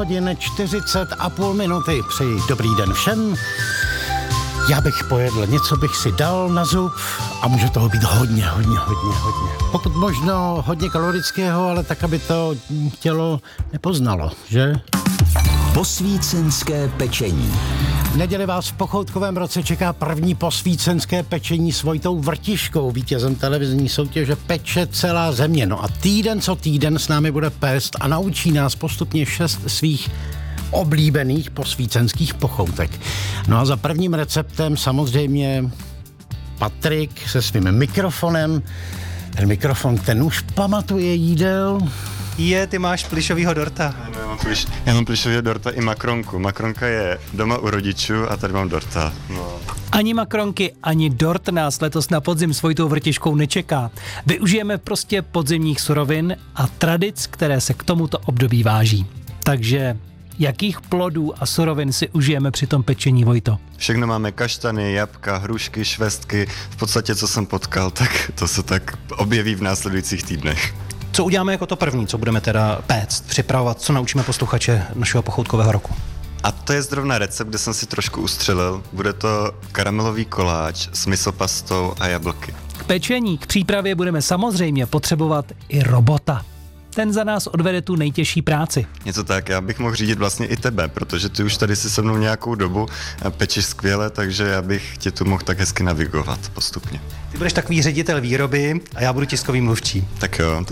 Hodin 40,5 minuty. Přeji dobrý den všem. Já bych pojedl, něco bych si dal na zub a může toho být hodně. Pokud možno hodně kalorického, ale tak, aby to tělo nepoznalo, že? Posvícenské pečení. V neděli vás v Pochoutkovém roce čeká první posvícenské pečení s Vojtou Vrtiškou, vítězem televizní soutěže Peče celá země. No a týden co týden s námi bude péct a naučí nás postupně 6 svých oblíbených posvícenských pochoutek. No a za prvním receptem samozřejmě Patrik se svým mikrofonem. Ten mikrofon, ten už pamatuje jídel. Ty máš plyšovýho dorta. Já mám plyšovýho dorta i makronku. Makronka je doma u rodičů a tady mám dorta. No. Ani makronky, ani dort nás letos na podzim s Vojtou Vrtiškou nečeká. Využijeme prostě podzimních surovin a tradic, které se k tomuto období váží. Takže jakých plodů a surovin si užijeme při tom pečení, Vojto? Všechno máme: kaštany, jablka, hrušky, švestky. V podstatě, co jsem potkal, tak to se tak objeví v následujících týdnech. Co uděláme jako to první, co budeme teda péct, připravovat, co naučíme posluchače našeho pochoutkového roku? A to je zrovna recept, kde jsem si trošku ustřelil. Bude to karamelový koláč s misopastou a jablky. K pečení, k přípravě budeme samozřejmě potřebovat i robota. Ten za nás odvede tu nejtěžší práci. Něco tak, já bych mohl řídit vlastně i tebe, protože ty už tady si se mnou nějakou dobu pečeš skvěle, takže já bych tě tu mohl tak hezky navigovat postupně. Ty budeš takový ředitel výroby a já budu tiskový mluvčí. Tak jo.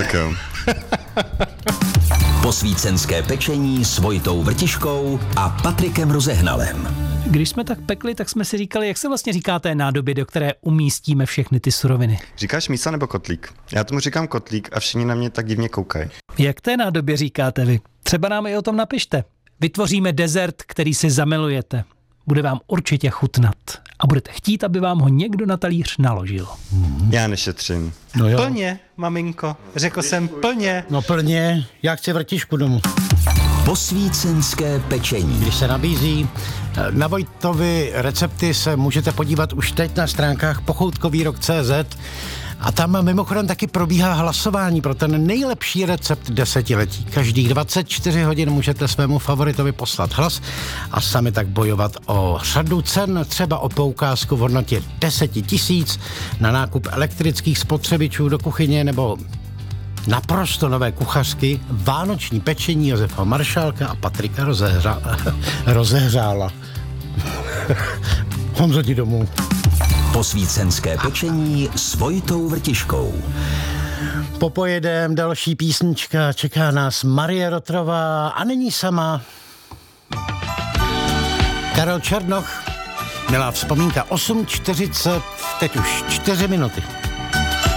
Posvícenské pečení s Vojtou Vrtiškou a Patrikem Rozehnalem. Když jsme tak pekli, tak jsme si říkali, jak se vlastně říká té nádobě, do které umístíme všechny ty suroviny. Říkáš mísa nebo kotlík? Já tomu říkám kotlík a všichni na mě tak divně koukají. Jak té nádobě říkáte vy? Třeba nám i o tom napište. Vytvoříme dezert, který si zamilujete. Bude vám určitě chutnat. A budete chtít, aby vám ho někdo na talíř naložil. Já nešetřím. No jo. Plně, maminko. Řekl jsem plně. No plně, já chci Vrtišku domů. Posvícenské pečení. Když se nabízí. Na Vojtovy recepty se můžete podívat už teď na stránkách pochoutkovýrok.cz a tam mimochodem taky probíhá hlasování pro ten nejlepší recept desetiletí. Každých 24 hodin můžete svému favoritovi poslat hlas a sami tak bojovat o řadu cen, třeba o poukázku v hodnotě 10 000 na nákup elektrických spotřebičů do kuchyně nebo naprosto nové kuchařky, vánoční pečení Josefa Maršálka a Patrika Rozehřála. Honzo, ti domů. Posvícenské pečení s Vojtou Vrtiškou. Popojedem, další písnička, čeká nás Marie Rotrová a není sama. Karel Černoch, milá vzpomínka, 8:40, teď už 4 minuty.